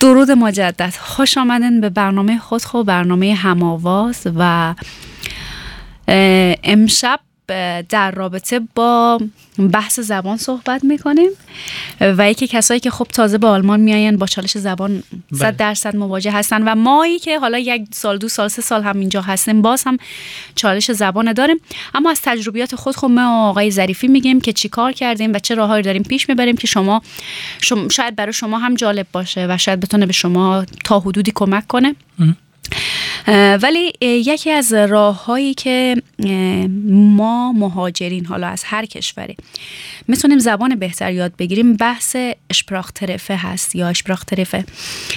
درود مجدد، خوش آمدن به برنامه خودخو، برنامه هم‌آواز. و امشب در رابطه با بحث زبان صحبت میکنیم و یکی کسایی که خب تازه به آلمان میاین با چالش زبان 100% مواجه هستن و مایی که حالا 1 سال 2 سال 3 سال هم اینجا هستیم باز هم چالش زبان داریم. اما از تجربیات خود خب ما آقای ظریفی میگیم که چی کار کردیم و چه راههایی داریم پیش میبریم که شما شاید برای شما هم جالب باشه و شاید بتونه به شما تا حدودی کمک کنه. ولی یکی از راه‌هایی که ما مهاجرین حالا از هر کشوری میتونیم زبان بهتر یاد بگیریم بحث اشپراخترفه هست یا اشپراخترفه.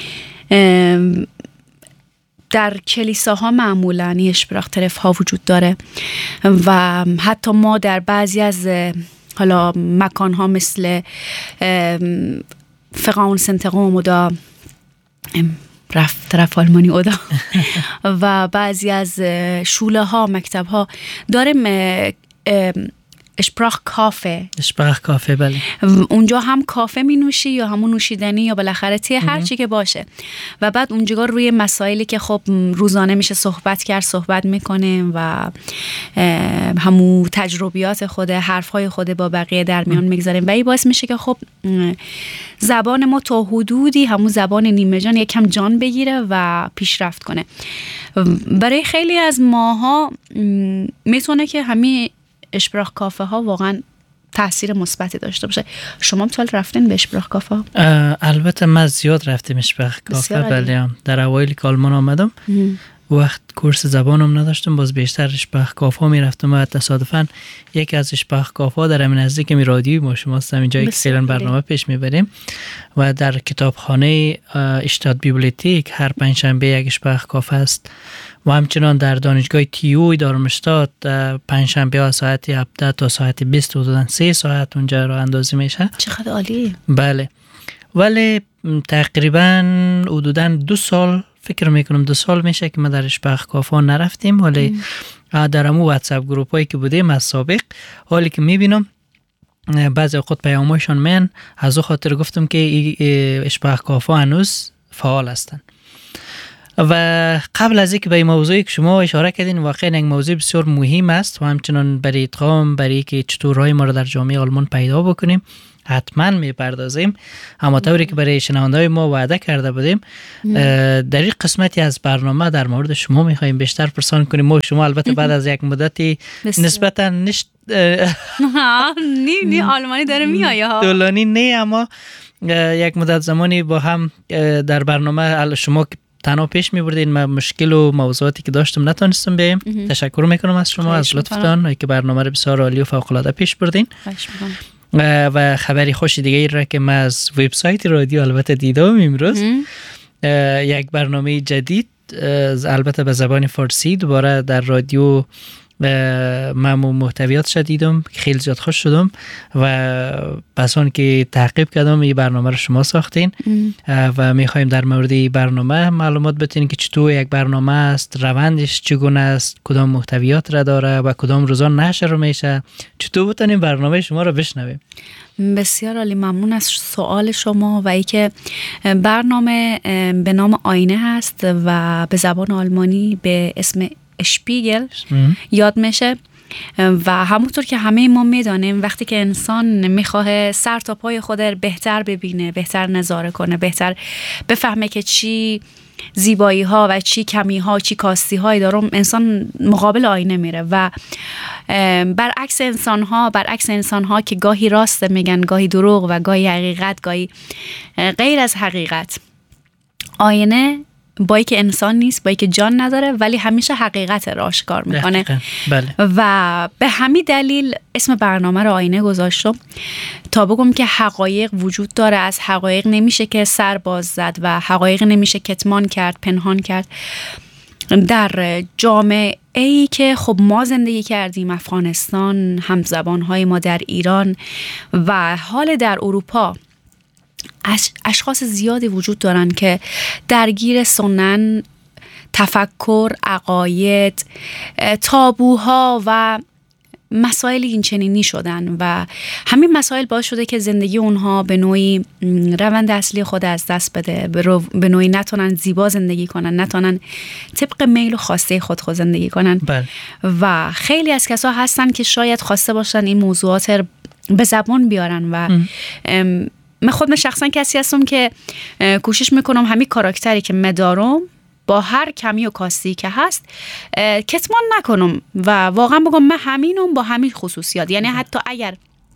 در کلیساها معمولاً اشپراخترف ها وجود داره و حتی ما در بعضی از حالا مکان ها مثل فقاونسنتقوم و دا طرف آلمانی اودا و بعضی از شوله ها مکتب ها داریم اشپراخ کافه. بله. اونجا هم کافه می نوشی یا همون نوشیدنی یا بالاخره تی هر چی که باشه و بعد اونجا روی مسائلی که خب روزانه میشه صحبت میکنیم و همون تجربیات حرفهای خود با بقیه در میان میگذاریم و این باعث میشه که خب زبان ما تا حدودی همون زبان نیمه جان یکم جان بگیره و پیشرفت کنه. برای خیلی از ماها میتونه که همین اشپراخ کافه ها واقعا تاثیر مثبتی داشته باشه. شما هم رفتین به اشپراخ کافه ها؟ البته من زیاد رفتم اشپراخ کافه. بله. در اوایل که آلمان آمدم وقت کورس زبانم نداشتم، باز بیشتر اشپراخ کافه ها میرفتم و تصادفاً یکی از اشپراخ کافه ها در همین نزدیک می رادیوی ما شما هستم، اینجایی که فعلا برنامه پیش میبریم و در کتابخانه اشتاد بیبلیوتیک هر پنجشنبه یک اشپراخ کافه است و همچنان در دانشگاه تیو دارمشتات پنجشنبه ها ساعت 17 تا ساعت 20 حدوداً 3 ساعت اونجا راه اندازی میشه. چقدر عالی. بله. ولی تقریباً حدوداً 2 سال فکر میکنم 2 سال میشه که ما در اشپراخ کافه نرفتیم. ولی در همون واتساپ گروپ هایی که بودیم از سابق حالی که میبینم بعضی اوقات پیامایشان من از او خاطر گفتم که اشپراخ کافه هنوز فعال هستند. و قبل از اینکه به این موضوعی که شما اشاره کردین واقعا یک موضوع بسیار مهم است و همچنان برای ادغام برای که چطور راه ما را در جامعه آلمان پیدا بکنیم حتما میپردازیم. اما طوری که برای شنونده‌های ما وعده کرده بودیم در این قسمتی از برنامه در مورد شما میخوایم بیشتر پرسان کنیم. ما شما البته بعد از یک مدتی نسبتا نی آلمانی داره میآید طولانی نه، اما یک مدت زمانی با هم در برنامه شما تنها پیش می‌بردین. من مشکل و موضوعاتی که داشتم نتونستم بیایم. تشکر میکنم از شما از لطفتان که برنامه رو بسیار عالی و فوق‌العاده پیش بردین. و خبری خوش دیگه ای را که من از وبسایت رادیو البته دیدم امروز یک برنامه جدید البته به زبان فارسی دوباره در رادیو من محتویات شدیدم، خیلی زیاد خوش شدم و پس اون که تعقیب کردم این برنامه رو شما ساختین و میخوایم در مورد این برنامه معلومات بتین که چطور یک برنامه است، روندش چگونه است، کدام محتویات را داره و کدام روزان نشر میشه، چطور بتونیم برنامه شما رو بشنویم. بسیار عالی، ممنون از سوال شما. و ای که برنامه به نام آینه هست و به زبان آلمانی به اسم اشپیگل یاد میشه و همونطور که همه ما میدانیم وقتی که انسان میخواه سر تا پای خود بهتر ببینه، بهتر نظاره کنه، بهتر بفهمه که چی زیبایی ها و چی کمی ها چی کاستی هایی دارم، انسان مقابل آینه میره و برعکس انسان ها که گاهی راست میگن، گاهی دروغ و گاهی حقیقت، گاهی غیر از حقیقت، آینه بایی که انسان نیست، بایی که جان نداره ولی همیشه حقیقت را آشکار میکنه. بله. و به همین دلیل اسم برنامه رو آینه گذاشتم تا بگم که حقایق وجود داره، از حقایق نمیشه که سر باز زد و حقایق نمیشه کتمان کرد، پنهان کرد. در جامعه ای که خب ما زندگی کردیم، افغانستان، همزبانهای ما در ایران و حال در اروپا، اشخاص زیادی وجود دارن که درگیر سنن، تفکر، عقاید، تابوها و مسائل این چنینی شدن و همین مسائل باعث شده که زندگی اونها به نوعی روند اصلی خود از دست بده، به نوعی نتونن زیبا زندگی کنن، نتونن طبق میل و خواسته خود زندگی کنن. و خیلی از کسا هستن که شاید خواسته باشن این موضوعات به زبان بیارن و من خود شخصا کسی هستم که کوشش میکنم همین کاراکتری که مدارم با هر کمی و کاستی که هست کتمان نکنم و واقعا بگم من همینم با همین خصوصیات. یعنی حتی اگر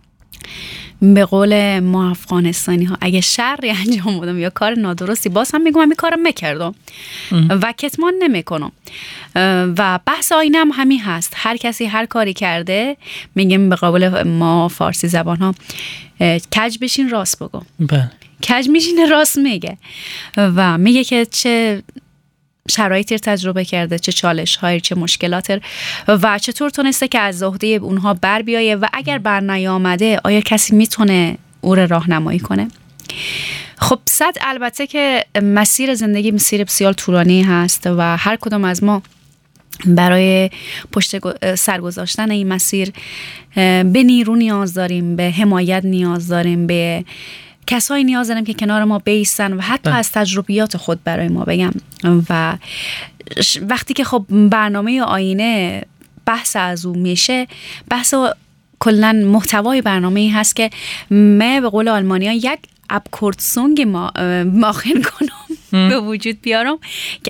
به قول ما افغانستانی ها اگه شری انجام بدم یا کار نادرستی باز هم میگم همین کارم میکردم و کتمان نمیکنم. و بحث آینه هم همین هست، هر کسی هر کاری کرده میگم به قول ما فارسی زبان ها کج بشین راست بگو. کج میشینه راست میگه و میگه که چه شرایطی تجربه کرده، چه چالش هایی، چه مشکلاتی و چطور تونسته که از عهده اونها بر بیایه و اگر بر نیامده آیا کسی میتونه او را راهنمایی کنه. خب البته که مسیر زندگی مسیر بسیار طولانی هست و هر کدام از ما برای پشت سر گذاشتن این مسیر به نیرو نیاز داریم، به حمایت نیاز داریم، به کسایی نیاز داریم که کنار ما بیستن و حتی از تجربیات خود برای ما بگم. و وقتی که خب برنامه آینه بحث از اون میشه، بحث کلن محتوای برنامه ای هست که من به قول آلمانی ها یک ابکورتسونگ ماخن کنم به وجود بیارم که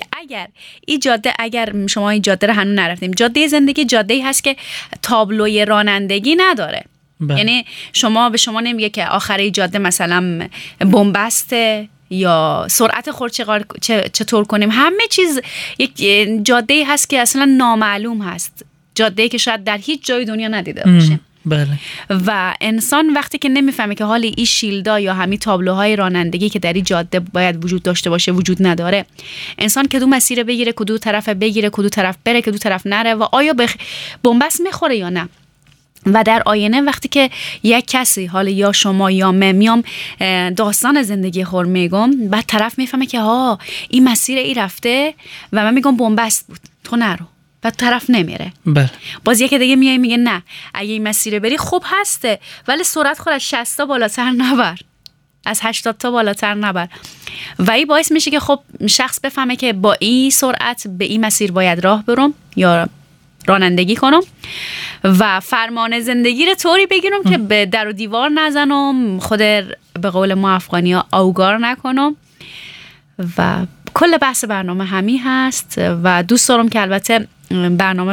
اگر شما این جاده رو هنوز نرفتیم، جاده زندگی جاده ای هست که تابلوی رانندگی نداره. یعنی به شما نمیگه که آخره جاده مثلا بنبسته یا سرعت خورد چطور کنیم. همه چیز یک جاده هست که اصلا نامعلوم هست، جاده که شاید در هیچ جای دنیا ندیده باشیم. بله. و انسان وقتی که نمیفهمه که حال این شیلدا یا همین تابلوهای رانندگی که در این جاده باید وجود داشته باشه وجود نداره، انسان کدوم مسیر بگیره، کدوم طرف بگیره، کدوم طرف بره، کدوم طرف نره و آیا به بنبست میخوره یا نه. و در آینه وقتی که یک کسی، حالا یا شما یا من، میام داستان زندگی خور میگم، بعد طرف میفهمه که این مسیر ای رفته و من میگم بنبست بود تو نرو، بعد طرف نمیره. باز یکی دیگه میای میگه نه اگه این مسیر بری خوب هسته ولی سرعت خود از 60 تا بالاتر نبر، از 80 تا بالاتر نبر. و این باعث میشه که خب شخص بفهمه که با این سرعت به این مسیر باید راه برم یا رانندگی کنم و فرمان زندگی رو طوری بگیرم که به در و دیوار نزنم، خود به قول ما افغانی ها اوگار نکنم. و کل بحث برنامه همین هست و دوست دارم که البته برنامه